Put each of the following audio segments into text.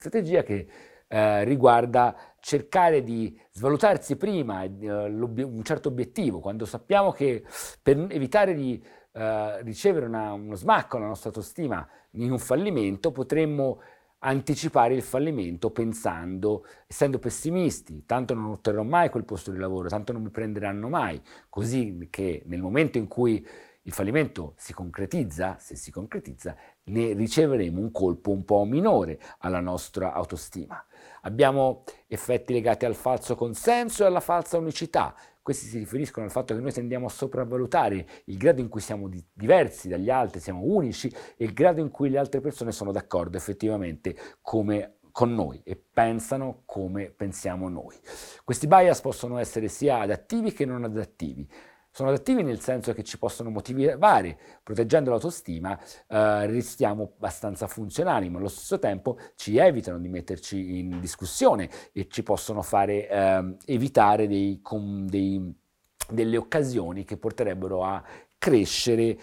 strategia che riguarda cercare di svalutarsi prima un certo obiettivo, quando sappiamo che per evitare di ricevere uno smacco alla nostra autostima in un fallimento, potremmo anticipare il fallimento pensando, essendo pessimisti, tanto non otterrò mai quel posto di lavoro, tanto non mi prenderanno mai, così che nel momento in cui il fallimento si concretizza, se si concretizza, ne riceveremo un colpo un po' minore alla nostra autostima. Abbiamo effetti legati al falso consenso e alla falsa unicità. Questi si riferiscono al fatto che noi tendiamo a sopravvalutare il grado in cui siamo diversi dagli altri, siamo unici, e il grado in cui le altre persone sono d'accordo effettivamente con noi e pensano come pensiamo noi. Questi bias possono essere sia adattivi che non adattivi. Sono adattivi nel senso che ci possono motivare, proteggendo l'autostima, restiamo abbastanza funzionali, ma allo stesso tempo ci evitano di metterci in discussione e ci possono fare evitare delle occasioni che porterebbero a crescere.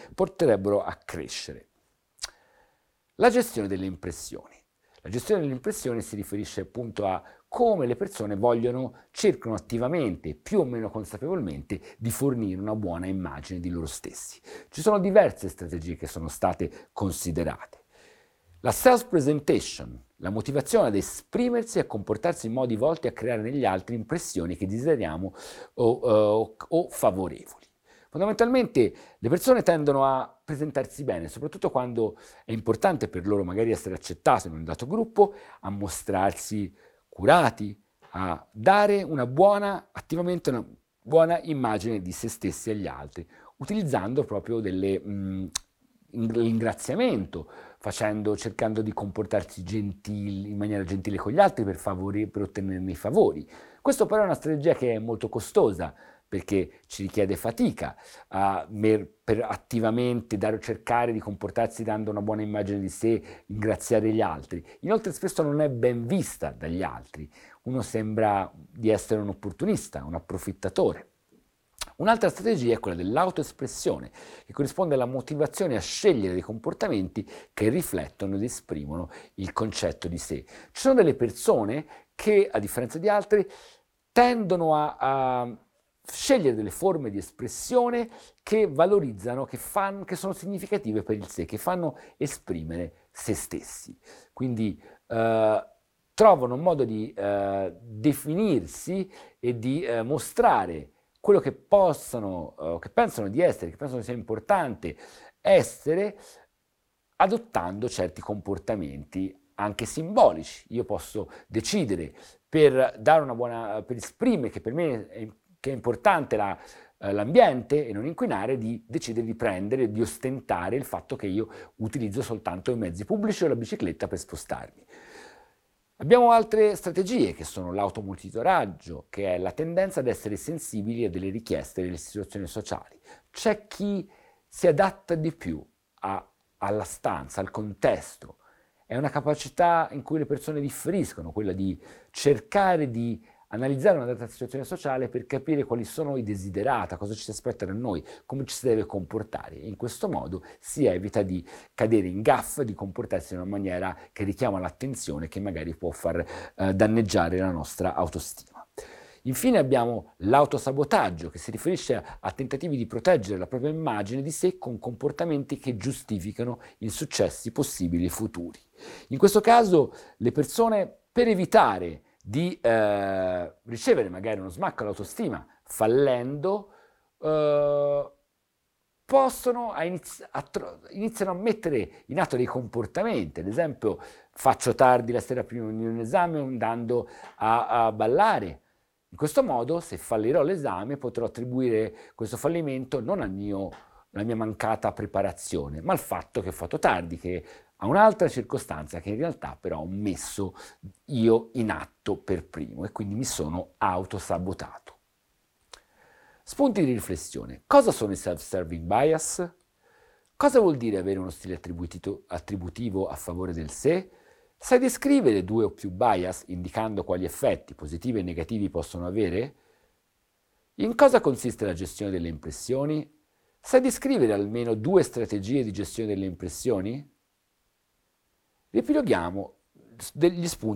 La gestione delle impressioni. La gestione delle impressioni si riferisce appunto a come le persone cercano attivamente, più o meno consapevolmente, di fornire una buona immagine di loro stessi. Ci sono diverse strategie che sono state considerate. La self-presentation, la motivazione ad esprimersi e a comportarsi in modi volti a creare negli altri impressioni che desideriamo o favorevoli. Fondamentalmente le persone tendono a presentarsi bene, soprattutto quando è importante per loro magari essere accettati in un dato gruppo, a mostrarsi curati, a dare attivamente una buona immagine di se stessi agli altri, utilizzando proprio ringraziamento, cercando di comportarsi in maniera gentile con gli altri per ottenerne i favori. Questo però è una strategia che è molto costosa, perché ci richiede fatica per attivamente cercare di comportarsi dando una buona immagine di sé, ringraziare gli altri. Inoltre spesso non è ben vista dagli altri, uno sembra di essere un opportunista, un approfittatore. Un'altra strategia è quella dell'autoespressione, che corrisponde alla motivazione a scegliere dei comportamenti che riflettono ed esprimono il concetto di sé. Ci sono delle persone che, a differenza di altri, tendono a scegliere delle forme di espressione che valorizzano, che sono significative per il sé, che fanno esprimere se stessi. Quindi trovano un modo di definirsi e di mostrare quello che pensano di essere, che pensano sia importante essere, adottando certi comportamenti anche simbolici. Io posso decidere per esprimere che per me è importante l'ambiente e non inquinare, di decidere di ostentare il fatto che io utilizzo soltanto i mezzi pubblici o la bicicletta per spostarmi. Abbiamo altre strategie che sono l'automonitoraggio, che è la tendenza ad essere sensibili a delle richieste delle situazioni sociali. C'è chi si adatta di più alla stanza, al contesto. È una capacità in cui le persone differiscono, quella di cercare di analizzare una data situazione sociale per capire quali sono i desiderata, cosa ci si aspetta da noi, come ci si deve comportare. In questo modo si evita di cadere in gaffe, di comportarsi in una maniera che richiama l'attenzione, che magari può far danneggiare la nostra autostima. Infine abbiamo l'autosabotaggio, che si riferisce a tentativi di proteggere la propria immagine di sé con comportamenti che giustificano insuccessi possibili futuri. In questo caso le persone, per evitare di ricevere magari uno smacco all'autostima fallendo, iniziano a mettere in atto dei comportamenti. Ad esempio, faccio tardi la sera prima di un esame andando a ballare. In questo modo, se fallirò l'esame, potrò attribuire questo fallimento non alla mia mancata preparazione, ma al fatto che ho fatto tardi, che a un'altra circostanza che in realtà però ho messo io in atto per primo e quindi mi sono autosabotato. Spunti di riflessione. Cosa sono i self-serving bias? Cosa vuol dire avere uno stile attributivo a favore del sé? Sai descrivere 2 o più bias indicando quali effetti positivi e negativi possono avere? In cosa consiste la gestione delle impressioni? Sai descrivere almeno 2 strategie di gestione delle impressioni? Riepiloghiamo degli spunti